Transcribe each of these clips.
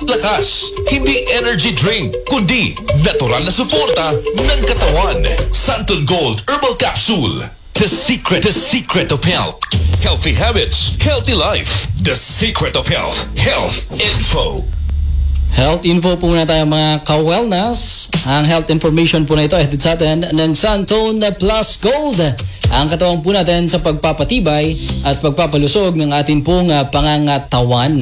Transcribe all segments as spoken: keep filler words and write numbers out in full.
pampalakas. Hindi energy drink, kundi natural na suporta ng katawan. Santon Gold Herbal Capsule. The secret, the secret of health. Healthy habits, healthy life. The secret of health. Health Info. Health info po muna tayo mga ka-wellness. Ang health information po na ito ay sa atin ng Santon Plus Gold. Ang katawan po natin sa pagpapatibay at pagpapalusog ng ating pong uh, pangangatawan.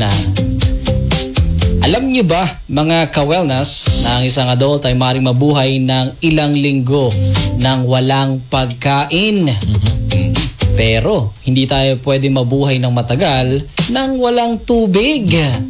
Alam niyo ba mga ka-wellness na ang isang adult ay maaaring mabuhay ng ilang linggo nang walang pagkain? Mm-hmm. Pero hindi tayo pwede mabuhay ng matagal nang walang tubig.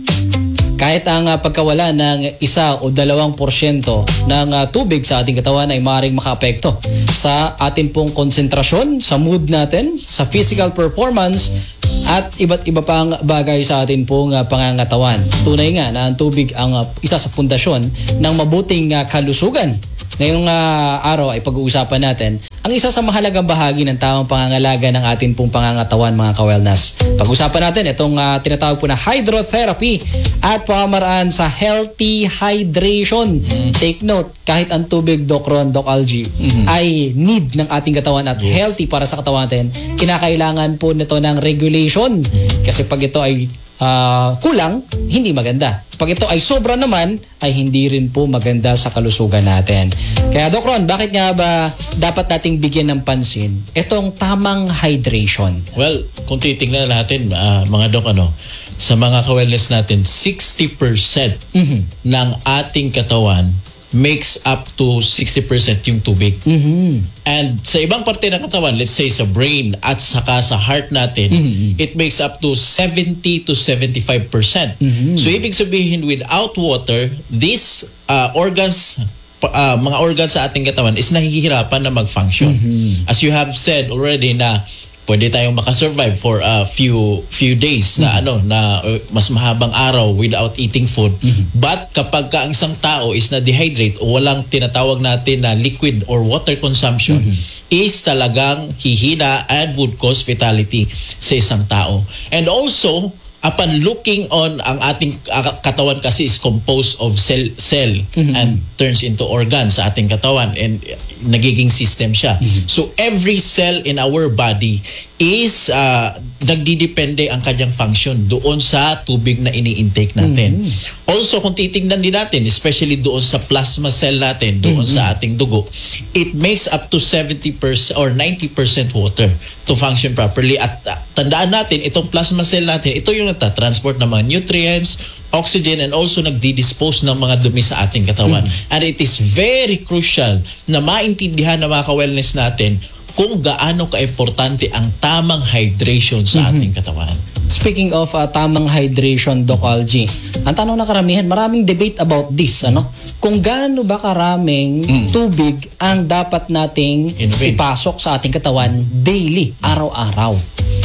Kahit ang uh, pagkawala ng isa o dalawang porsyento ng uh, tubig sa ating katawan ay maaaring makaapekto sa ating pong konsentrasyon, sa mood natin, sa physical performance, at iba't iba pang bagay sa ating pong uh, pangangatawan. Tunay nga na ang tubig ang uh, isa sa pundasyon ng mabuting uh, kalusugan. Ngayong uh, araw ay pag-uusapan natin ang isa sa mahalagang bahagi ng tamang pangangalaga ng ating pong pangangatawan mga ka-wellness. Pag-usapan natin itong uh, tinatawag po na hydrotherapy at pamamaraan sa healthy hydration. Mm. Take note, kahit ang tubig, Doc Ron, Doc Algie, mm-hmm. ay need ng ating katawan at yes. healthy para sa katawan natin, kinakailangan po nito ng regulation. Mm. Kasi pag ito ay uh, kulang, hindi maganda. Pag ito ay sobra naman, ay hindi rin po maganda sa kalusugan natin. Kaya Doc Ron, bakit nga ba dapat nating bigyan ng pansin itong tamang hydration? Well, kung titingnan natin, uh, mga Doc, ano, sa mga ka-wellness natin, sixty percent mm-hmm. ng ating katawan makes up to sixty percent yung tubig. Mm-hmm. And sa ibang parte ng katawan, let's say sa brain at saka sa heart natin, mm-hmm. it makes up to seventy to seventy-five percent. Mm-hmm. So ibig sabihin, without water, these uh, organs, uh, mga organs sa ating katawan is nahihirapan na mag-function. Mm-hmm. As you have said already na pwede tayong makasurvive for a few few days na mm-hmm. ano na uh, mas mahabang araw without eating food. Mm-hmm. But kapag ka ang isang tao is na dehydrate o walang tinatawag natin na liquid or water consumption, mm-hmm. is talagang hihina and would cause fatality sa isang tao. And also, upon looking on, ang ating katawan kasi is composed of cell cell mm-hmm. and turns into organs sa ating katawan and nagiging system siya. Mm-hmm. So every cell in our body is uh, nagdidepende ang kanyang function doon sa tubig na ini-intake natin. Mm-hmm. Also, kung titingnan din natin, especially doon sa plasma cell natin, doon mm-hmm. sa ating dugo, it makes up to seventy percent or ninety percent water to function properly. At uh, tandaan natin, itong plasma cell natin, ito yung nagtatransport ng mga nutrients, oxygen, and also nagdi-dispose ng mga dumi sa ating katawan. Mm-hmm. And it is very crucial na maintindihan ng mga ka-wellness natin kung gaano ka-importante ang tamang hydration sa mm-hmm. ating katawan. Speaking of uh, tamang hydration, Doc Algie, ang tanong na karamihan, maraming debate about this, ano? Kung gaano ba karaming mm. tubig ang dapat nating Innovate. ipasok sa ating katawan daily, araw-araw.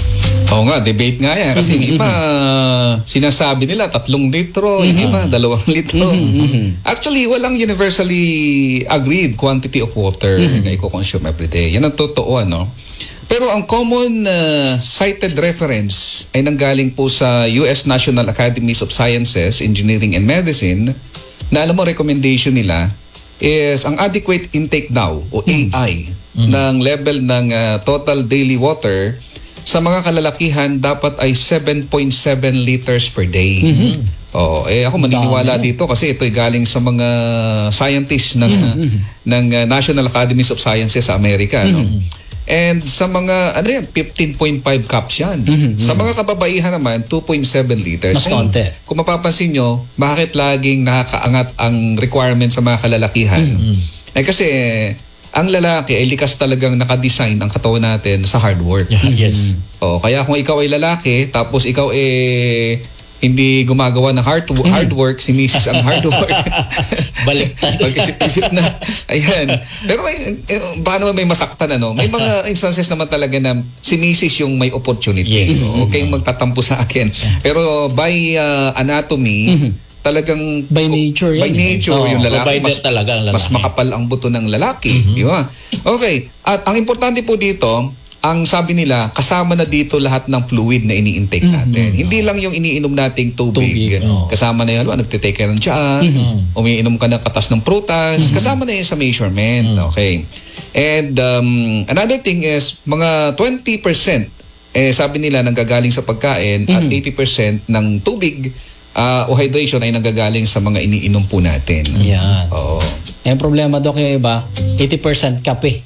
Oo nga, debate nga yan. Kasi mm-hmm. iba, sinasabi nila tatlong litro, mm-hmm. yung iba, dalawang litro. Mm-hmm. Actually, walang universally agreed quantity of water mm-hmm. na i-consume every day. Yan ang totoo, ano? Pero ang common uh, cited reference ay nanggaling po sa U S National Academies of Sciences, Engineering and Medicine na alam mo, recommendation nila is ang adequate intake daw o mm-hmm. A I mm-hmm. ng level ng uh, total daily water sa mga kalalakihan dapat ay seven point seven liters per day. Mm-hmm. Oh, eh ako maniniwala dito kasi ito ay galing sa mga scientists ng mm-hmm. ng uh, National Academies of Sciences sa Amerika, mm-hmm. no? And sa mga ano yan, fifteen point five cups yan. Mm-hmm. Sa mga kababaihan naman, two point seven liters. Mas konti. Kung, kung mapapansin nyo, bakit laging nakakaangat ang requirement sa mga kalalakihan? Mm-hmm. Eh kasi ang lalaki ay likas talagang nakadesign ang katawan natin sa hard work. Yeah, yes. Oh, kaya kung ikaw ay lalaki, tapos ikaw eh hindi gumagawa ng hard, hard work, si misis ang hard work. Baliktad. Pag-isip-isip na. Ayan. Pero may, eh, baka naman may masaktan, ano? May mga instances naman talaga na si misis yung may opportunity. Yes. No? Huwag kayong magtatampo sa akin. Pero by uh, anatomy, mm-hmm. talagang by nature yan. By nature, eh. yung lalaki. Mas, talaga ang lalaki. Mas makapal ang buto ng lalaki. Mm-hmm. Di ba? Okay. At ang importante po dito, ang sabi nila, kasama na dito lahat ng fluid na ini-intake natin. Hindi lang yung iniinom nating tubig. Tubig, Kasama na yun, nagtitake ka ng tsaa, umiinom ka ng katas ng prutas, kasama na yun sa measurement. Okay. And um, another thing is, mga twenty percent, eh, sabi nila, nanggagaling sa pagkain at eighty percent ng tubig uh, o hydration ay nanggagaling sa mga iniinom po natin. Yan. Oo. Eh, ang problema, Doc, yung iba, eighty percent kape.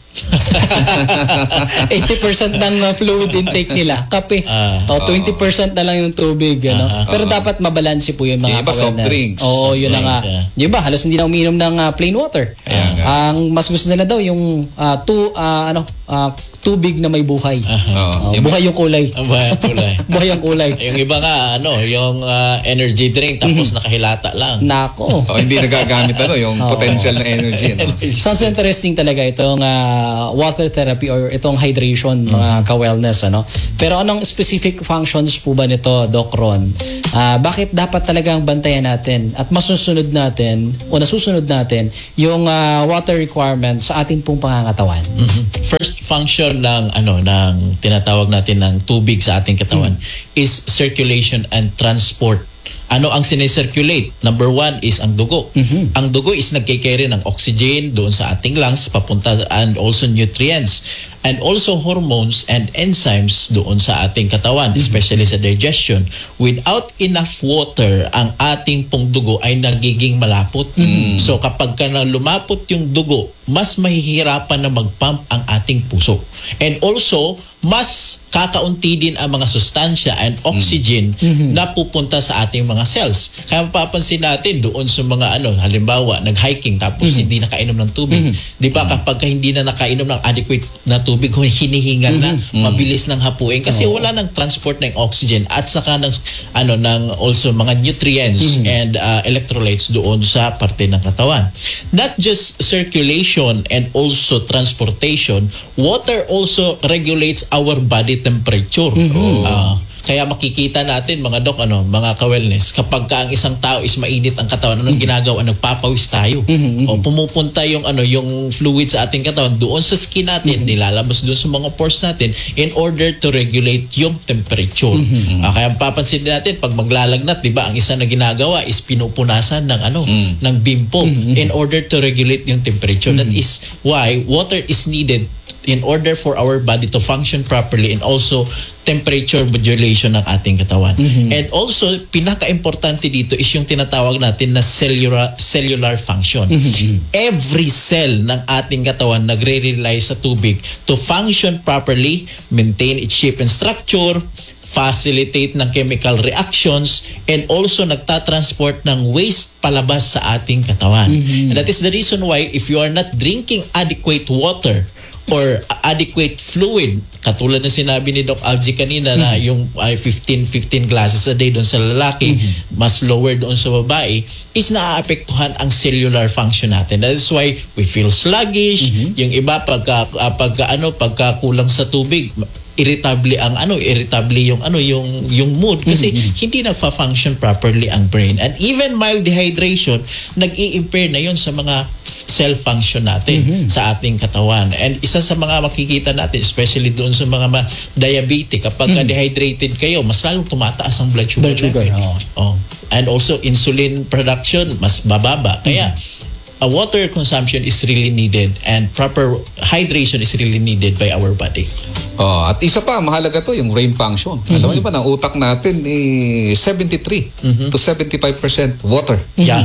eighty percent ng uh, fluid intake nila, kape. Ah. O, twenty percent na lang yung tubig. Ano? Ah, ah, Pero dapat mabalanse po yung mga Yung iba, soft ka-wellness. drinks. Oo, yun na nga. drinks, Yung iba, halos hindi na umiinom ng uh, plain water. Kaya nga. Ang mas gusto nila daw, yung uh, tu, uh, ano, uh, tubig na may buhay. Oo. Oh, Yung- buhay yung kulay. Ang bayan kulay. Buhay ang kulay. Yung iba nga, ano, yung ah, energy drink tapos nakahilata lang. Nako. Oh, hindi nagagamit ano, yung potential na energy. Ano? Sounds interesting talaga itong ah, water therapy or itong hydration, mga ka-wellness. Ano? Pero anong specific functions po ba nito, Doc Ron? Ah, bakit dapat talagang bantayan natin at masusunod natin o nasusunod natin yung ah, water requirement sa ating pong pangangatawan? Mhm. First function ng ano ng tinatawag natin ng tubig sa ating katawan is circulation and transport. Ano ang sinicirculate? Number one is ang dugo. Ang dugo is nagkikarry ng oxygen doon sa ating lungs papunta and also nutrients and also hormones and enzymes doon sa ating katawan, especially sa digestion. Without enough water, ang ating pong dugo ay nagiging malapot. So kapag ka na lumapot yung dugo, mas mahihirapan na mag-pump ang ating puso. And also, mas kakaunti din ang mga sustansya and oxygen na pupunta sa ating mga cells. Kaya mapapansin natin doon sa mga ano, halimbawa, nag-hiking tapos hindi nakainom ng tubig. Di ba kapag ka hindi na nakainom ng adequate na tubig, hinihingal na, mabilis ng hapuin kasi wala nang transport ng oxygen at saka ng ano ng also mga nutrients and uh, electrolytes doon sa parte ng katawan. Not just circulation and also transportation, water also regulates our body temperature. Uh, kaya makikita natin mga doc, ano, mga ka-wellness, kapag ka ang isang tao is mainit ang katawan, anong ginagawa? Nagpapawis tayo. O pumupunta yung ano, yung fluid sa ating katawan doon sa skin natin, nilalabas doon sa mga pores natin in order to regulate yung temperature. Ah, kaya papansin natin pag maglalagnat, 'di ba? Ang isa na ginagawa is pinupunasan ng ano, ng bimpo in order to regulate yung temperature. That is why water is needed in order for our body to function properly and also temperature modulation ng ating katawan. And also, pinaka-importante dito is yung tinatawag natin na cellular cellular function. Every cell ng ating katawan nagre-rely sa tubig to function properly, maintain its shape and structure, facilitate ng chemical reactions, and also nagtatransport ng waste palabas sa ating katawan. And that is the reason why if you are not drinking adequate water or adequate fluid, katulad na sinabi ni Doc Algie kanina na yung ay fifteen fifteen glasses a day doon sa lalaki, mas lower doon sa babae, is naaapektuhan ang cellular function natin. That is why we feel sluggish. Yung iba pagka, uh, pagka ano pagka kulang sa tubig, irritable ang ano irritable yung ano yung yung mood kasi hindi na-function properly ang brain. And even mild dehydration, nag-i-impair na yon sa mga cell function natin sa ating katawan. And isa sa mga makikita natin, especially doon sa mga ma- diabetic, kapag ka dehydrated kayo, mas lalong tumataas ang blood sugar. Blood sugar, level. Oh. And also insulin production mas bababa. Kaya a water consumption is really needed and proper hydration is really needed by our body. Oh, at isa pa, mahalaga to, yung brain function. Alam mo ba, ang utak natin eh, seventy-three to seventy-five percent water. Yeah.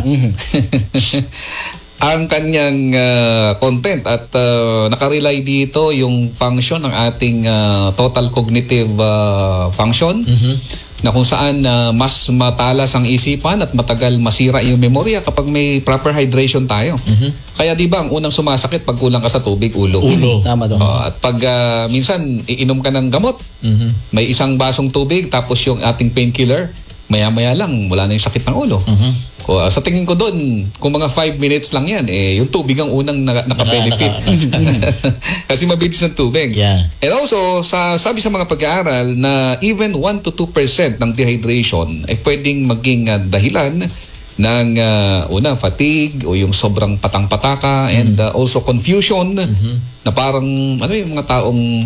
Ang kanyang uh, content at uh, nakarely dito yung function ng ating uh, total cognitive uh, function na kung saan uh, mas matalas ang isipan at matagal masira yung memorya kapag may proper hydration tayo. Kaya di ba ang unang sumasakit pag kulang ka sa tubig, ulo. Ulo. Tama doon. Oh, at pag uh, minsan iinom ka ng gamot, may isang basong tubig tapos yung ating painkiller, maya-maya lang wala na yung sakit ng ulo. Ko, uh, sa tingin ko doon, kung mga five minutes lang yan, eh, yung tubig ang unang na- naka-benefit. Kasi mabilis ng tubig. Yeah. And also, sa, sabi sa mga pag-aaral na even one to two percent ng dehydration ay pwedeng maging uh, dahilan ng uh, una, fatigue o yung sobrang patang-pataka and uh, also confusion na parang ano yung mga taong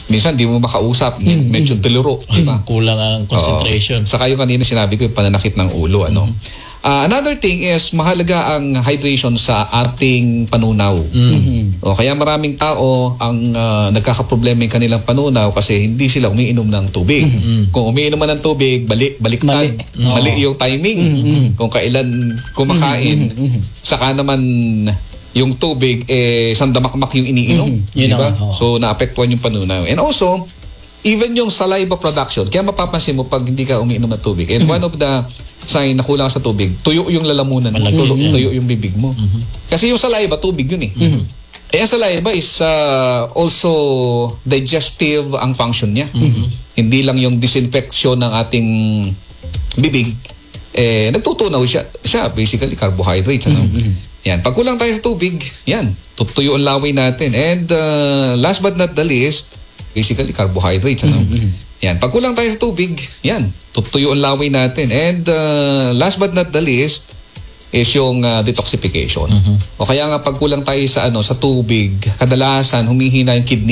minsan di mo makausap, medyo deluro, di ba? Kulang ang concentration. Oo. Saka yung kanina sinabi ko, yung pananakit ng ulo, ano. Ah, another thing is mahalaga ang hydration sa ating panunaw. O kaya maraming tao ang ah, nagkakaproblema yung kanilang panunaw kasi hindi sila umiinom ng tubig. Kung umiinom man ng tubig, balik baliktad. Mali. Mali yung timing. Kung kailan kumakain, saka naman yung tubig eh sandamakmak yung iniinom, Yun di ba? ang- oo. So naapektuhan yung panunaw. And also, even yung saliva production, kaya mapapansin mo pag hindi ka umiinom ng tubig. And one of the sign na kulang sa tubig, tuyo yung lalamunan mo, Malaki tuyo, yan. tuyo yung bibig mo. Kasi yung saliva, tubig yun eh. Eh, ang saliva is uh, also digestive ang function niya. Hindi lang yung disinfection ng ating bibig. Eh, nagtutunaw siya. Siya, basically, carbohydrates. Ano? Yan. Pag kulang tayo sa tubig, yan. Tutuyo ang laway natin. And uh, last but not the least, basically, carbohydrates. Ano? Yan. Pag kulang tayo sa tubig, yan. Tutuyo ang laway natin. And uh, last but not the least, is yung uh, detoxification. O kaya nga pag kulang tayo sa ano sa tubig, kadalasan humihina yung kidney